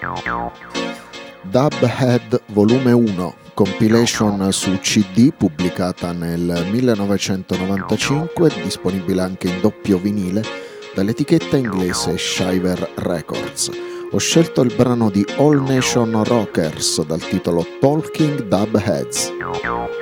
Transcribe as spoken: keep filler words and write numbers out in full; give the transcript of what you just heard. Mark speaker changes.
Speaker 1: Dubhead Volume uno, compilation su C D pubblicata nel millenovecentonovantacinque, disponibile anche in doppio vinile dall'etichetta inglese Shiver Records. Ho scelto il brano di All Nation Rockers dal titolo Talking Dubheads.